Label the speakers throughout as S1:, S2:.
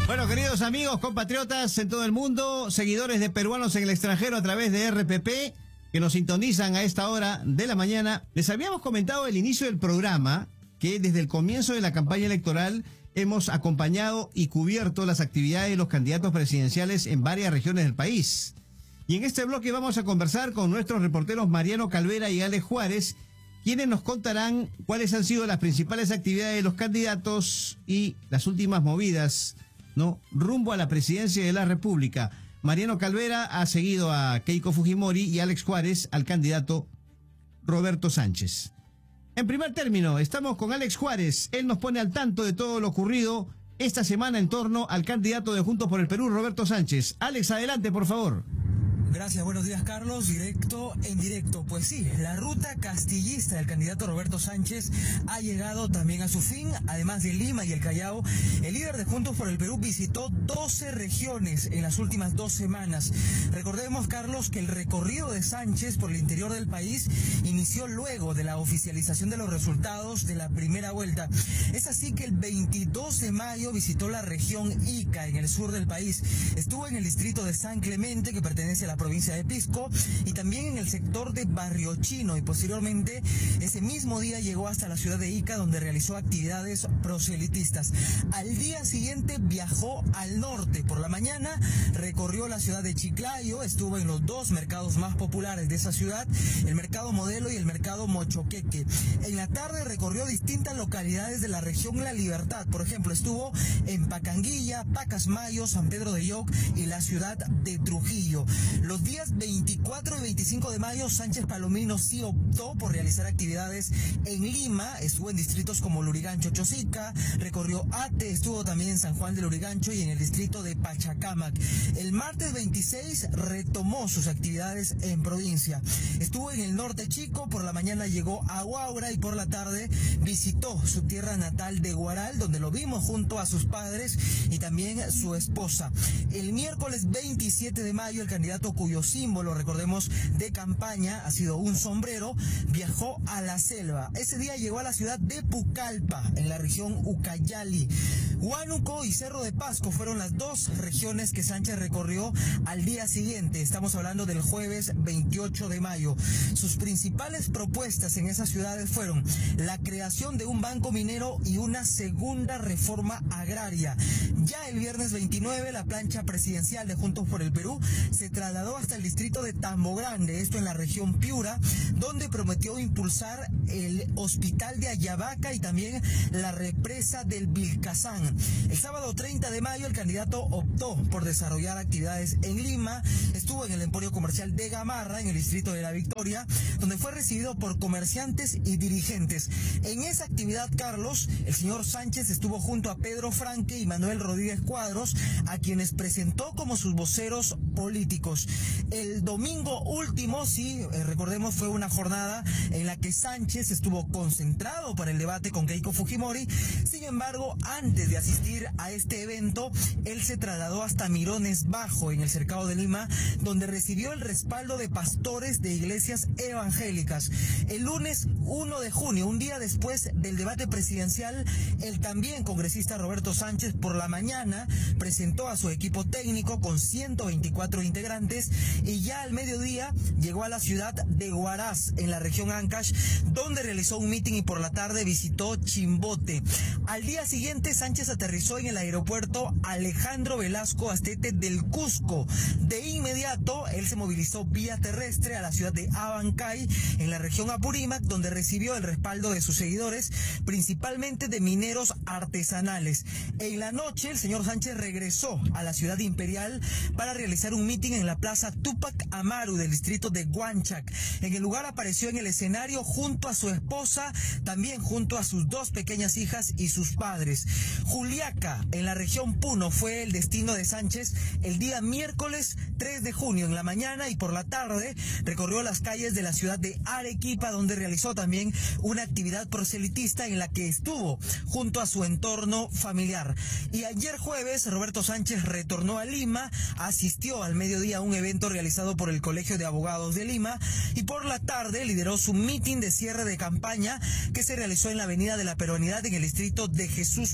S1: Bueno, queridos amigos, compatriotas en todo el mundo, seguidores de peruanos en el extranjero a través de RPP, que nos sintonizan a esta hora de la mañana, les habíamos comentado al inicio del programa que desde el comienzo de la campaña electoral hemos acompañado y cubierto las actividades de los candidatos presidenciales en varias regiones del país. Y en este bloque vamos a conversar con nuestros reporteros Mariano Calvera y Alex Juárez, quienes nos contarán cuáles han sido las principales actividades de los candidatos y las últimas movidas, ¿no?, rumbo a la presidencia de la República. Mariano Calvera ha seguido a Keiko Fujimori y Alex Juárez al candidato Roberto Sánchez. En primer término, estamos con Alex Juárez. Él nos pone al tanto de todo lo ocurrido esta semana en torno al candidato de Juntos por el Perú, Roberto Sánchez. Alex, adelante, por favor.
S2: Gracias, buenos días, Carlos. Directo en directo. Pues sí, la ruta castillista del candidato Roberto Sánchez ha llegado también a su fin. Además de Lima y el Callao, el líder de Juntos por el Perú visitó 12 regiones en las últimas 2 semanas. Recordemos, Carlos, que el recorrido de Sánchez por el interior del país inició luego de la oficialización de los resultados de la primera vuelta. Es así que el 22 de mayo visitó la región Ica, en el sur del país. Estuvo en el distrito de San Clemente, que pertenece a la provincia de Pisco, y también en el sector de Barrio Chino, y posteriormente ese mismo día llegó hasta la ciudad de Ica, donde realizó actividades proselitistas. Al día siguiente viajó al norte. Por la mañana recorrió la ciudad de Chiclayo, estuvo en los 2 mercados más populares de esa ciudad, el mercado Modelo y el mercado Mochoqueque. En la tarde recorrió distintas localidades de la región La Libertad. Por ejemplo, estuvo en Pacanguilla, Pacasmayo, San Pedro de Yoc y la ciudad de Trujillo. Los días 24 y 25 de mayo, Sánchez Palomino sí optó por realizar actividades en Lima. Estuvo en distritos como Lurigancho, Chosica, recorrió Ate, estuvo también en San Juan de Lurigancho y en el distrito de Pachacámac. El martes 26 retomó sus actividades en provincia. Estuvo en el norte chico, por la mañana llegó a Huaura y por la tarde visitó su tierra natal de Huaral, donde lo vimos junto a sus padres y también su esposa. El miércoles 27 de mayo, el candidato cuyo símbolo, recordemos, de campaña ha sido un sombrero, viajó a la selva. Ese día llegó a la ciudad de Pucallpa, en la región Ucayali. Huánuco y Cerro de Pasco fueron las 2 regiones que Sánchez recorrió al día siguiente. Estamos hablando del jueves 28 de mayo. Sus principales propuestas en esas ciudades fueron la creación de un banco minero y una segunda reforma agraria. Ya el viernes 29, la plancha presidencial de Juntos por el Perú se trasladó hasta el distrito de Tambo Grande, esto en la región Piura, donde prometió impulsar el hospital de Ayabaca y también la represa del Vilcazán. El sábado 30 de mayo, el candidato optó por desarrollar actividades en Lima. Estuvo en el emporio comercial de Gamarra, en el distrito de La Victoria, donde fue recibido por comerciantes y dirigentes. En esa actividad, Carlos, el señor Sánchez estuvo junto a Pedro Franque y Manuel Rodríguez Cuadros, a quienes presentó como sus voceros políticos. El domingo último, recordemos, fue una jornada en la que Sánchez estuvo concentrado para el debate con Keiko Fujimori. Sin embargo, antes de asistir a este evento, él se trasladó hasta Mirones Bajo, en el cercado de Lima, donde recibió el respaldo de pastores de iglesias evangélicas. El lunes 1 de junio, un día después del debate presidencial, el también congresista Roberto Sánchez por la mañana presentó a su equipo técnico con 124 integrantes y ya al mediodía llegó a la ciudad de Huaraz, en la región Ancash, donde realizó un mitin y por la tarde visitó Chimbote. Al día siguiente, Sánchez aterrizó en el aeropuerto Alejandro Velasco Astete del Cusco. De inmediato, él se movilizó vía terrestre a la ciudad de Abancay, en la región Apurímac, donde recibió el respaldo de sus seguidores, principalmente de mineros artesanales. En la noche, el señor Sánchez regresó a la ciudad imperial para realizar un mitin en la plaza Túpac Amaru del distrito de Huanchac. En el lugar apareció en el escenario junto a su esposa, también junto a sus 2 pequeñas hijas y sus padres. Juliaca, en la región Puno, fue el destino de Sánchez el día miércoles 3 de junio en la mañana, y por la tarde recorrió las calles de la ciudad de Arequipa, donde realizó también una actividad proselitista en la que estuvo junto a su entorno familiar. Y ayer jueves, Roberto Sánchez retornó a Lima, asistió al mediodía a un evento realizado por el Colegio de Abogados de Lima, y por la tarde lideró su mitin de cierre de campaña que se realizó en la Avenida de la Peruanidad, en el distrito de Jesús María,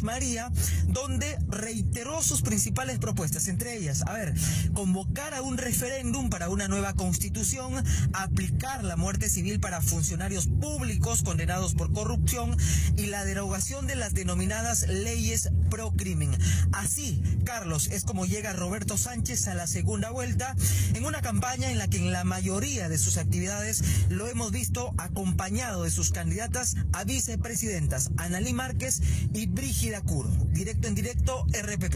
S2: vuelta, donde reiteró sus principales propuestas, entre ellas, convocar a un referéndum para una nueva constitución, aplicar la muerte civil para funcionarios públicos condenados por corrupción y la derogación de las denominadas leyes pro crimen. Así, Carlos, es como llega Roberto Sánchez a la segunda vuelta en una campaña en la que en la mayoría de sus actividades lo hemos visto acompañado de sus candidatas a vicepresidentas, Analí Márquez y Brígida Curo. Directo en directo, RPP.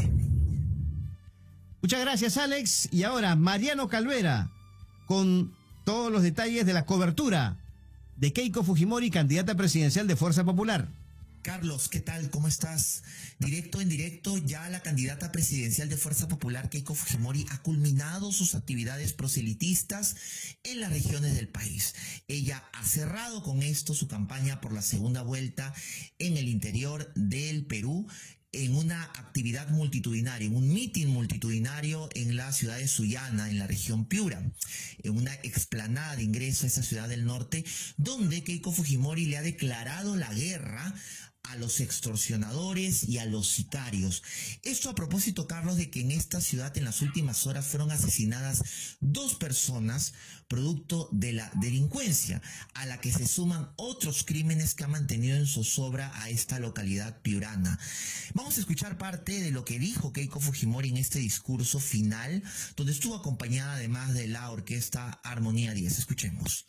S1: Muchas gracias, Alex. Y ahora, Mariano Calvera, con todos los detalles de la cobertura de Keiko Fujimori, candidata presidencial de Fuerza Popular.
S3: Carlos, ¿qué tal? ¿Cómo estás? Directo en directo, ya la candidata presidencial de Fuerza Popular, Keiko Fujimori, ha culminado sus actividades proselitistas en las regiones del país. Ella ha cerrado con esto su campaña por la segunda vuelta en el interior del Perú, en una actividad multitudinaria, en un mitin multitudinario en la ciudad de Sullana, en la región Piura, en una explanada de ingreso a esa ciudad del norte, donde Keiko Fujimori le ha declarado la guerra a los extorsionadores y a los sicarios. Esto a propósito, Carlos, de que en esta ciudad en las últimas horas fueron asesinadas 2 personas producto de la delincuencia, a la que se suman otros crímenes que ha mantenido en zozobra a esta localidad piurana. Vamos a escuchar parte de lo que dijo Keiko Fujimori en este discurso final, donde estuvo acompañada además de la orquesta Armonía 10. Escuchemos.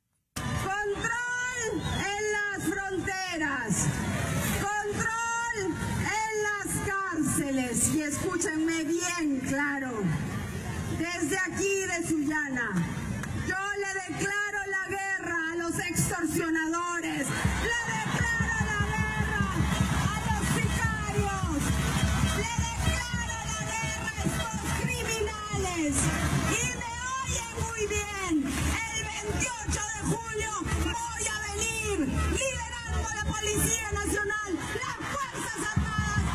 S4: Control en las fronteras, control en las cárceles, y escúchenme bien claro, desde aquí de Sullana, yo le declaro la guerra a los extorsionadores, le declaro la guerra a los sicarios, le declaro la guerra a estos criminales, y me oyen muy bien, el 28 de julio voy a venir liderando a la Policía Nacional, las Fuerzas Armadas,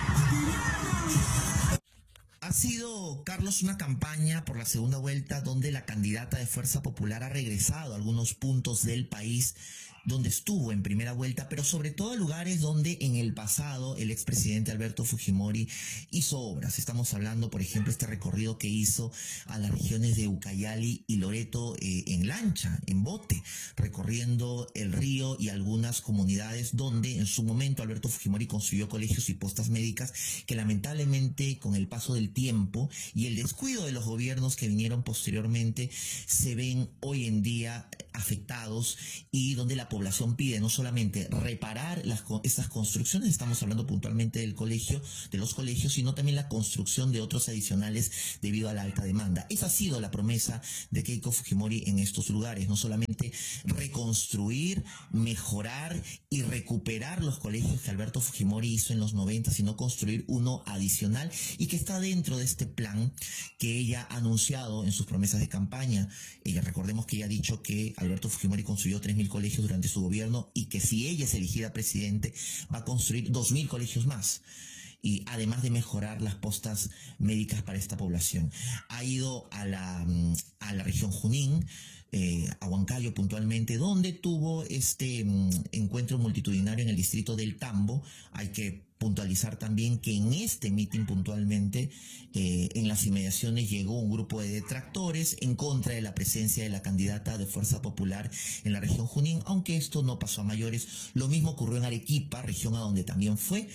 S4: para
S3: Ha sido, Carlos, una campaña por la segunda vuelta donde la candidata de Fuerza Popular ha regresado a algunos puntos del país donde estuvo en primera vuelta, pero sobre todo a lugares donde en el pasado el expresidente Alberto Fujimori hizo obras. Estamos hablando, por ejemplo, este recorrido que hizo a las regiones de Ucayali y Loreto en lancha, en bote, recorriendo el río y algunas comunidades donde en su momento Alberto Fujimori construyó colegios y postas médicas que lamentablemente con el paso del tiempo y el descuido de los gobiernos que vinieron posteriormente se ven hoy en día afectados, y donde la población pide no solamente reparar estas construcciones, estamos hablando puntualmente del colegio, de los colegios, sino también la construcción de otros adicionales debido a la alta demanda. Esa ha sido la promesa de Keiko Fujimori en estos lugares, no solamente reconstruir, mejorar y recuperar los colegios que Alberto Fujimori hizo en los 90, sino construir uno adicional y que está dentro de este plan que ella ha anunciado en sus promesas de campaña. Recordemos que ella ha dicho que Alberto Fujimori construyó 3.000 colegios durante su gobierno y que si ella es elegida presidente va a construir 2.000 colegios más, y además de mejorar las postas médicas para esta población. Ha ido a la región Junín, a Huancayo puntualmente, donde tuvo este encuentro multitudinario en el distrito del Tambo. Hay que puntualizar también que en este mitin puntualmente en las inmediaciones llegó un grupo de detractores en contra de la presencia de la candidata de Fuerza Popular en la región Junín, aunque esto no pasó a mayores. Lo mismo ocurrió en Arequipa, región a donde también fue,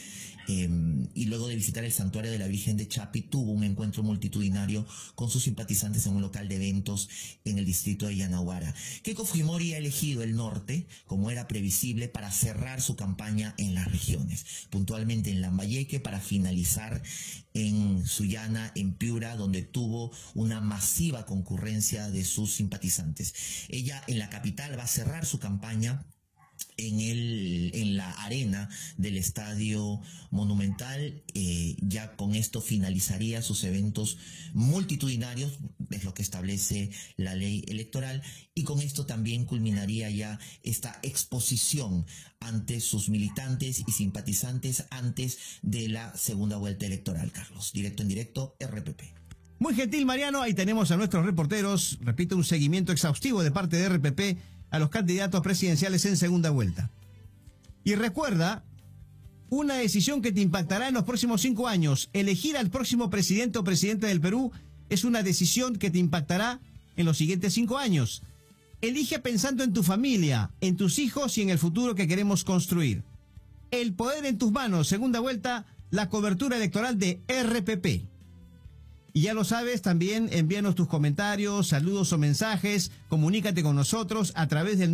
S3: y luego de visitar el santuario de la Virgen de Chapi tuvo un encuentro multitudinario con sus simpatizantes en un local de eventos en el distrito de Yanaguara. Keiko Fujimori ha elegido el norte, como era previsible, para cerrar su campaña en las regiones, puntualmente en Lambayeque, para finalizar en Sullana, en Piura, donde tuvo una masiva concurrencia de sus simpatizantes. Ella en la capital va a cerrar su campaña en la arena del Estadio Monumental. Ya con esto finalizaría sus eventos multitudinarios, es lo que establece la ley electoral, y con esto también culminaría ya esta exposición ante sus militantes y simpatizantes antes de la segunda vuelta electoral. Carlos, directo en directo, RPP.
S1: Muy gentil, Mariano. Ahí tenemos a nuestros reporteros. Repito, un seguimiento exhaustivo de parte de RPP a los candidatos presidenciales en segunda vuelta. Y recuerda una decisión que te impactará en los próximos 5 años. Elegir al próximo presidente o presidenta del Perú es una decisión que te impactará en los siguientes 5 años. Elige pensando en tu familia, en tus hijos y en el futuro que queremos construir. El poder en tus manos, segunda vuelta, la cobertura electoral de RPP. Y ya lo sabes, también envíanos tus comentarios, saludos o mensajes, comunícate con nosotros a través del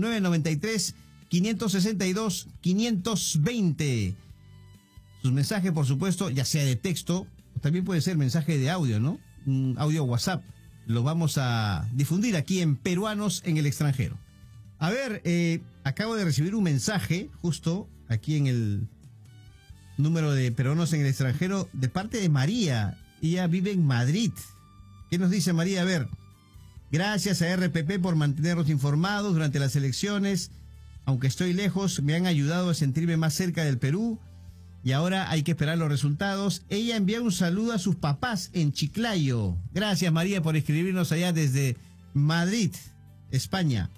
S1: 993-562-520. Sus mensajes, por supuesto, ya sea de texto, también puede ser mensaje de audio, ¿no? Un audio WhatsApp. Lo vamos a difundir aquí en Peruanos en el Extranjero. A ver, acabo de recibir un mensaje justo aquí en el número de Peruanos en el Extranjero de parte de María. Ella vive en Madrid. ¿Qué nos dice María? A ver, gracias a RPP por mantenernos informados durante las elecciones. Aunque estoy lejos, me han ayudado a sentirme más cerca del Perú. Y ahora hay que esperar los resultados. Ella envía un saludo a sus papás en Chiclayo. Gracias, María, por escribirnos allá desde Madrid, España.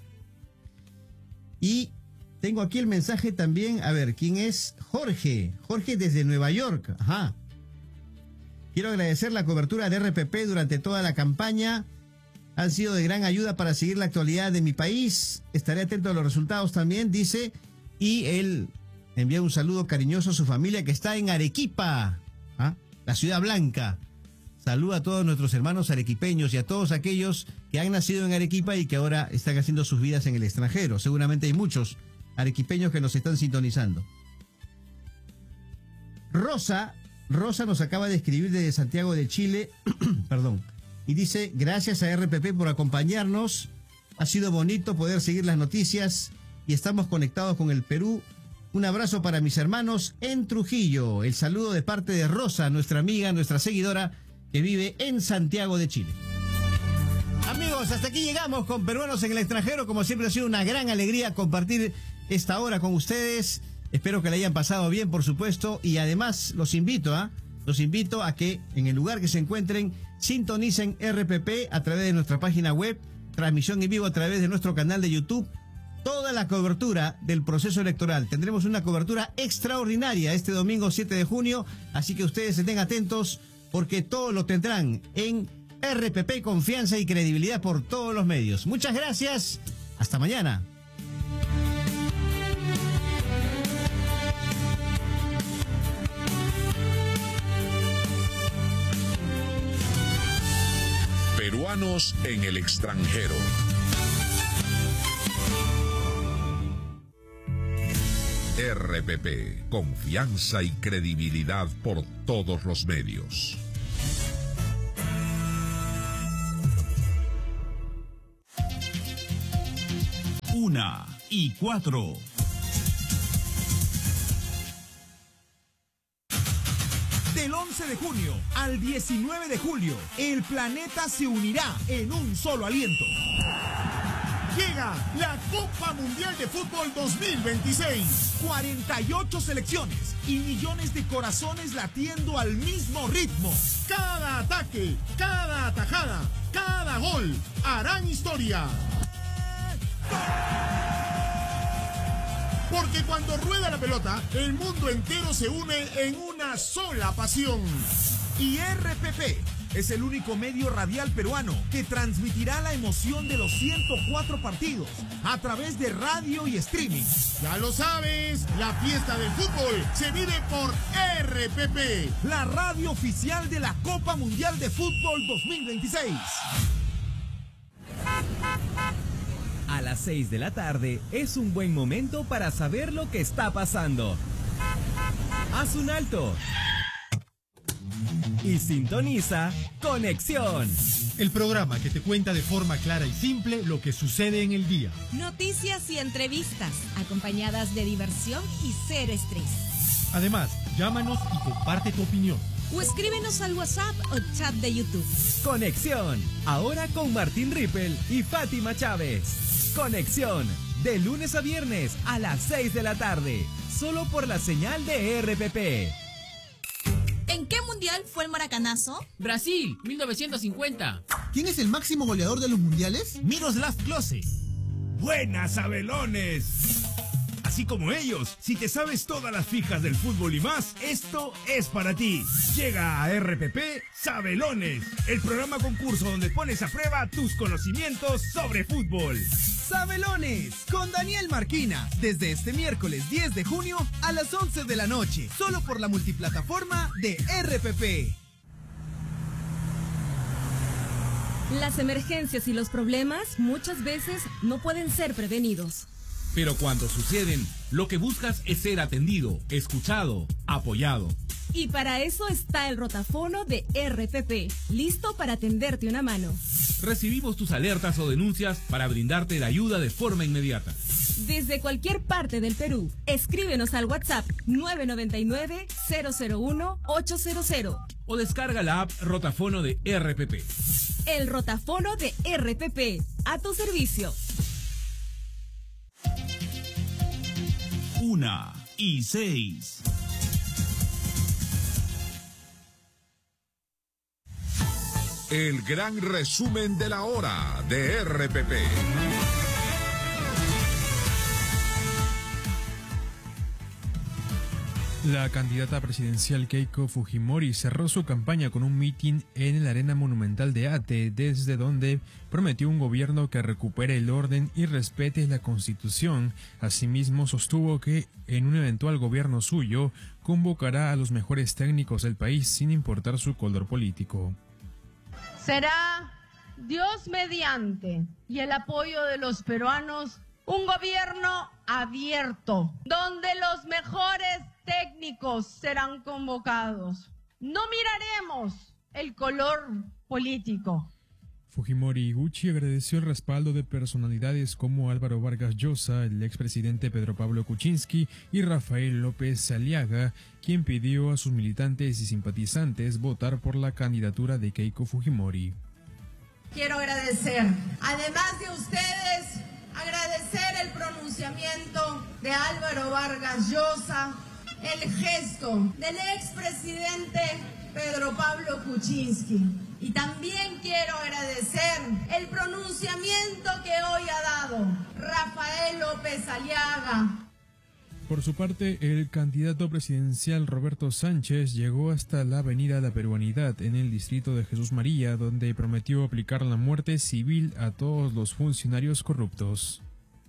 S1: Y tengo aquí el mensaje también. A ver, ¿quién es? Jorge. Jorge desde Nueva York. Ajá. Quiero agradecer la cobertura de RPP durante toda la campaña. Han sido de gran ayuda para seguir la actualidad de mi país. Estaré atento a los resultados también, dice. Y él envía un saludo cariñoso a su familia que está en Arequipa, la Ciudad Blanca. Saluda a todos nuestros hermanos arequipeños y a todos aquellos que han nacido en Arequipa y que ahora están haciendo sus vidas en el extranjero. Seguramente hay muchos arequipeños que nos están sintonizando. Rosa nos acaba de escribir desde Santiago de Chile, perdón, y dice, gracias a RPP por acompañarnos. Ha sido bonito poder seguir las noticias y estamos conectados con el Perú. Un abrazo para mis hermanos en Trujillo. El saludo de parte de Rosa, nuestra amiga, nuestra seguidora, que vive en Santiago de Chile. Amigos, hasta aquí llegamos con Peruanos en el Extranjero. Como siempre ha sido una gran alegría compartir esta hora con ustedes. Espero que la hayan pasado bien, por supuesto. Y además los invito a que en el lugar que se encuentren sintonicen RPP a través de nuestra página web, transmisión en vivo a través de nuestro canal de YouTube. Toda la cobertura del proceso electoral. Tendremos una cobertura extraordinaria este domingo 7 de junio, así que ustedes estén atentos porque todo lo tendrán en RPP, confianza y credibilidad por todos los medios. Muchas gracias, hasta mañana.
S5: Peruanos en el Extranjero. RPP, confianza y credibilidad por todos los medios.
S6: Una y 4. Del 11 de junio al 19 de julio, el planeta se unirá en un solo aliento. Llega la Copa Mundial de Fútbol 2026. 48 selecciones y millones de corazones latiendo al mismo ritmo. Cada ataque, cada atajada, cada gol harán historia. Porque cuando rueda la pelota, el mundo entero se une en una sola pasión. Y RPP es el único medio radial peruano que transmitirá la emoción de los 104 partidos a través de radio y streaming. Ya lo sabes, la fiesta del fútbol se vive por RPP, la radio oficial de la Copa Mundial de Fútbol 2026.
S7: A las 6 de la tarde es un buen momento para saber lo que está pasando. Haz un alto y sintoniza Conexión,
S8: el programa que te cuenta de forma clara y simple lo que sucede en el día.
S9: Noticias y entrevistas, acompañadas de diversión y cero estrés.
S8: Además, llámanos y comparte tu opinión.
S9: O escríbenos al WhatsApp o chat de YouTube.
S7: Conexión, ahora con Martín Rippel y Fátima Chávez. Conexión, de lunes a viernes a las 6 de la tarde, solo por la señal de RPP.
S10: ¿En qué mundial fue el maracanazo?
S11: Brasil, 1950.
S12: ¿Quién es el máximo goleador de los mundiales?
S6: Miroslav Klose. Buenas, Abelones. Así así como ellos. Si te sabes todas las fijas del fútbol y más, esto es para ti. Llega a RPP Sabelones, el programa concurso donde pones a prueba tus conocimientos sobre fútbol.
S12: Sabelones con Daniel Marquina, desde este miércoles 10 de junio a las 11 de la noche, solo por la multiplataforma de RPP.
S9: Las emergencias y los problemas muchas veces no pueden ser prevenidos.
S11: Pero cuando suceden, lo que buscas es ser atendido, escuchado, apoyado.
S9: Y para eso está el rotafono de RPP, listo para tenderte una mano.
S11: Recibimos tus alertas o denuncias para brindarte la ayuda de forma inmediata.
S9: Desde cualquier parte del Perú, escríbenos al WhatsApp 999-001-800.
S11: O descarga la app Rotafono de RPP.
S9: El rotafono de RPP, a tu servicio.
S13: 1:06.
S5: El gran resumen de la hora de RPP.
S14: La candidata presidencial Keiko Fujimori cerró su campaña con un mitin en la Arena Monumental de Ate, desde donde prometió un gobierno que recupere el orden y respete la Constitución. Asimismo, sostuvo que en un eventual gobierno suyo convocará a los mejores técnicos del país sin importar su color político.
S15: Será, Dios mediante, y el apoyo de los peruanos, un gobierno abierto, donde los mejores técnicos serán convocados. No miraremos el color político.
S14: Fujimori Iguchi agradeció el respaldo de personalidades como Álvaro Vargas Llosa, el expresidente Pedro Pablo Kuczynski y Rafael López Aliaga, quien pidió a sus militantes y simpatizantes votar por la candidatura de Keiko Fujimori.
S15: Quiero agradecer, además de ustedes, agradecer el pronunciamiento de Álvaro Vargas Llosa, el gesto del expresidente Pedro Pablo Kuczynski. Y también quiero agradecer el pronunciamiento que hoy ha dado Rafael López Aliaga.
S14: Por su parte, el candidato presidencial Roberto Sánchez llegó hasta la Avenida La Peruanidad en el distrito de Jesús María, donde prometió aplicar la muerte civil a todos los funcionarios corruptos.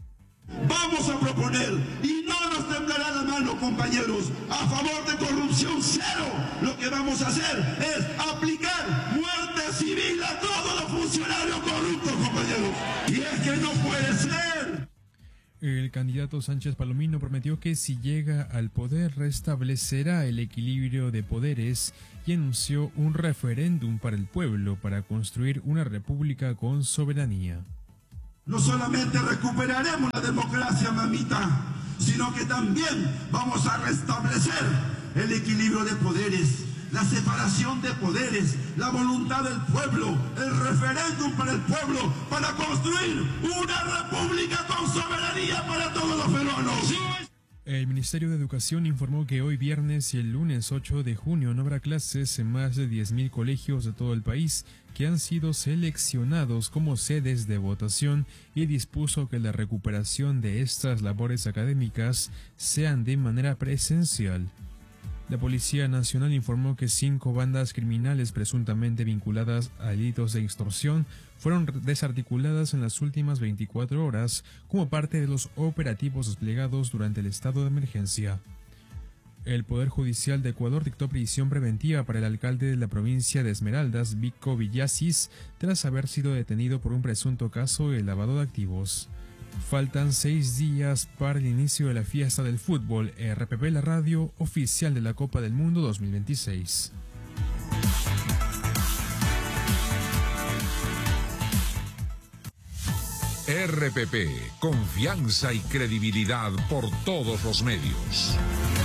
S16: Vamos a proponer, y no nos temblará la mano, compañeros, a favor de corrupción cero. Lo que vamos a hacer es aplicar muerte civil a todos los funcionarios corruptos, compañeros. Y es que no puede ser.
S14: El candidato Sánchez Palomino prometió que si llega al poder restablecerá el equilibrio de poderes y anunció un referéndum para el pueblo para construir una república con soberanía.
S16: No solamente recuperaremos la democracia, mamita, sino que también vamos a restablecer el equilibrio de poderes, la separación de poderes, la voluntad del pueblo, el referéndum para el pueblo, para construir una república con soberanía para todos los peruanos.
S14: El Ministerio de Educación informó que hoy viernes y el lunes 8 de junio no habrá clases en más de 10.000 colegios de todo el país que han sido seleccionados como sedes de votación y dispuso que la recuperación de estas labores académicas sean de manera presencial. La Policía Nacional informó que 5 bandas criminales presuntamente vinculadas a delitos de extorsión fueron desarticuladas en las últimas 24 horas como parte de los operativos desplegados durante el estado de emergencia. El Poder Judicial de Ecuador dictó prisión preventiva para el alcalde de la provincia de Esmeraldas, Vico Villasis, tras haber sido detenido por un presunto caso de lavado de activos. Faltan 6 días para el inicio de la fiesta del fútbol. RPP, la radio oficial de la Copa del Mundo 2026.
S5: RPP, confianza y credibilidad por todos los medios.